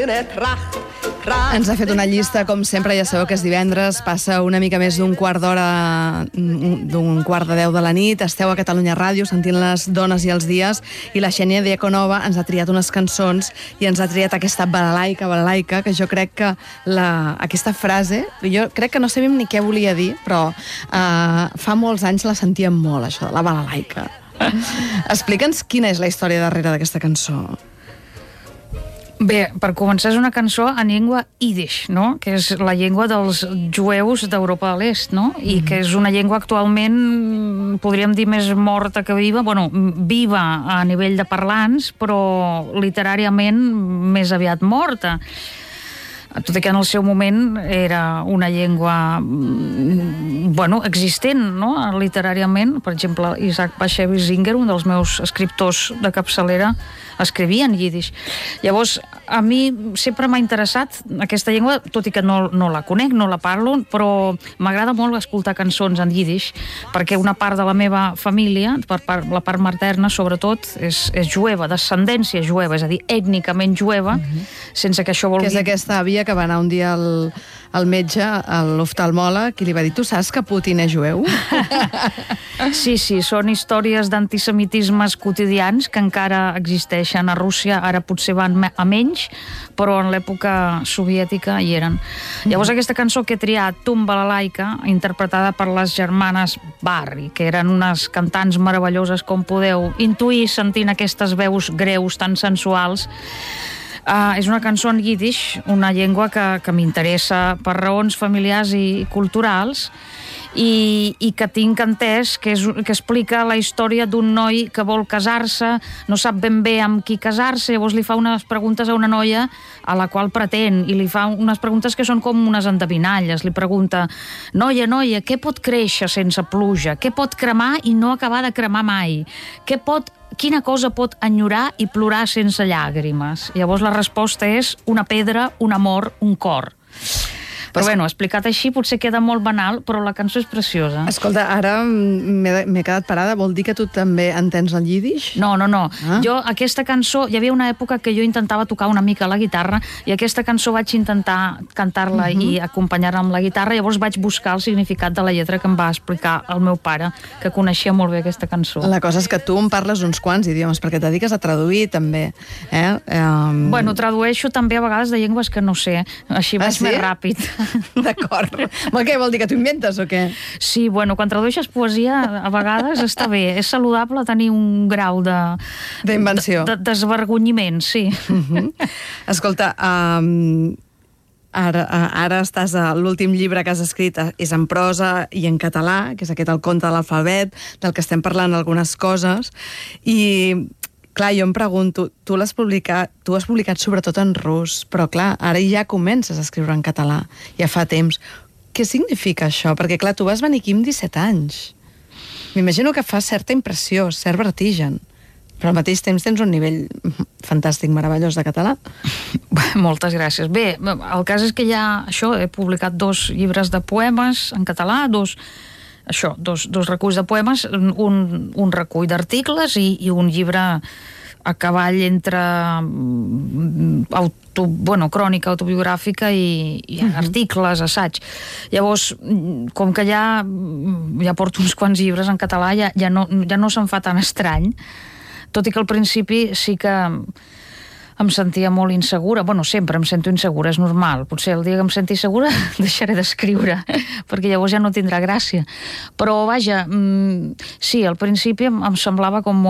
Ens ha fet una llista, com sempre, ja sabeu que és divendres, passa una mica més d'un quart d'hora, d'un quart de 10 de la nit, esteu a Catalunya Ràdio sentint les dones i els dies, i la Xènia Diakonova ens ha triat unes cançons i ens ha triat aquesta balalaica, que jo crec que aquesta frase, jo crec que no sabíem ni què volia dir, però fa molts anys la sentíem molt, això de la balalaica. Explica'ns quina és la història darrere d'aquesta cançó. Bé, per començar és una cançó en llengua Yiddish, no? Que és la llengua dels jueus d'Europa de l'Est, no? I que és una llengua actualment, podríem dir, més morta que viva. Bueno, viva a nivell de parlants, però literàriament més aviat morta. Tot i que en el seu moment era una llengua existent, no? Literàriament. Per exemple, Isaac Bashevis Singer, un dels meus escriptors de capçalera, escrivia en Yiddish. Llavors, a mi sempre m'ha interessat aquesta llengua, tot i que no la conec, no la parlo, però m'agrada molt escoltar cançons en Yiddish, perquè una part de la meva família, la part materna sobretot, és jueva, d'ascendència jueva, és a dir, ètnicament jueva, sense que això vol dir... Que és aquesta àvia que va anar un dia al metge, a l'oftalmòleg, i li va dir: tu saps que Putin és jueu? Sí, són històries d'antisemitismes quotidians que encara existeixen a Rússia, ara potser van a menys, però en l'època soviètica hi eren. Llavors aquesta cançó que he triat, Tum Balalaika, interpretada per les germanes Barri, que eren unes cantants meravelloses, com podeu intuir sentint aquestes veus greus tan sensuals. És una cançó en Yiddish, una llengua que m'interessa per raons familiars i culturals, i que tinc entès que explica la història d'un noi que vol casar-se, no sap ben bé amb qui casar-se, llavors li fa unes preguntes a una noia a la qual pretén, i li fa unes preguntes que són com unes endevinalles. Li pregunta: noia, què pot créixer sense pluja? Què pot cremar i no acabar de cremar mai? Quina cosa pot enyorar i plorar sense llàgrimes? Llavors la resposta és una pedra, un amor, un cor. Però explicat així potser queda molt banal, però la cançó és preciosa. Escolta, ara m'he quedat parada. Vol dir que tu també entens el Yiddish? No. Jo, aquesta cançó, hi havia una època que jo intentava tocar una mica la guitarra, i aquesta cançó vaig intentar cantar-la i acompanyar-la amb la guitarra, llavors vaig buscar el significat de la lletra que em va explicar el meu pare, que coneixia molt bé aquesta cançó. La cosa és que tu em parles uns quants idiomes, perquè et dediques a traduir també. Tradueixo també a vegades de llengües que no sé, així vaig més ràpid. D'acord. Què vol dir, que t'ho inventes o què? Sí, quan tradueixes poesia a vegades està bé, és saludable tenir un grau d'invenció, de desvergonyiment, sí. Escolta, ara estàs a l'últim llibre que has escrit, és en prosa i en català, que és aquest El conte de l'alfabet, del que estem parlant algunes coses, i clar, jo em pregunto, tu has publicat sobretot en rus, però clar, ara ja comences a escriure en català, ja fa temps. Què significa això? Perquè clar, tu vas venir aquí amb 17 anys. M'imagino que fa certa impressió, cert vertigen, però al mateix temps tens un nivell fantàstic, meravellós de català. Moltes gràcies. Bé, el cas és que ja he publicat 2 llibres de poemes en català, dos reculls de poemes, un recull d'articles i un llibre a cavall entre crònica autobiogràfica i articles, assaig. Llavors, com que ja porto uns quants llibres en català, ja no se'm fa tan estrany, tot i que al principi sí que em sentia molt insegura. Sempre em sento insegura, és normal. Potser el dia que em senti segura deixaré d'escriure, perquè llavors ja no tindrà gràcia. Però, vaja, sí, al principi em semblava com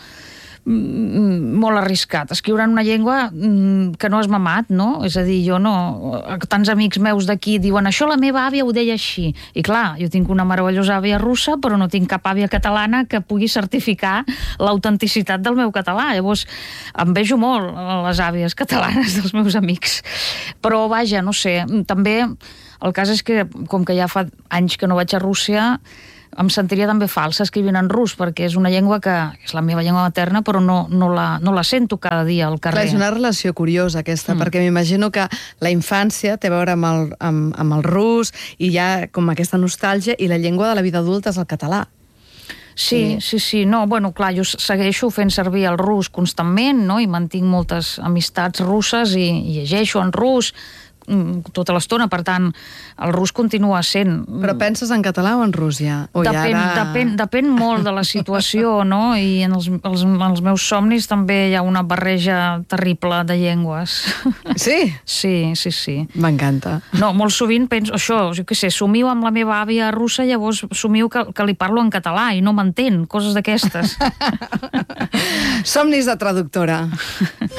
molt arriscat. Escriure en una llengua que no has mamat, no? És a dir, jo no... Tants amics meus d'aquí diuen: això la meva àvia ho deia així. I clar, jo tinc una meravellosa àvia russa, però no tinc cap àvia catalana que pugui certificar l'autenticitat del meu català. Llavors, em vejo molt les àvies catalanes dels meus amics. Però, vaja, no sé, també el cas és que, com que ja fa anys que no vaig a Rússia, em sentiria també falsa escrivint en rus, perquè és una llengua que és la meva llengua materna, però no la sento cada dia al carrer. Clar, és una relació curiosa aquesta, perquè m'imagino que la infància té a veure amb el rus, i hi ha com aquesta nostàlgia, i la llengua de la vida adulta és el català. Sí. No, bueno, clar, jo segueixo fent servir el rus constantment, no?, i mantinc moltes amistats russes i llegeixo en rus tota l'estona, per tant, el rus continua sent... Però penses en català o en rus ja? Depèn molt de la situació, no? I en els meus somnis també hi ha una barreja terrible de llengües. Sí? Sí. M'encanta. No, molt sovint penso això, jo què sé, somio amb la meva àvia russa, llavors somio que li parlo en català i no m'entén, coses d'aquestes. Somnis de traductora.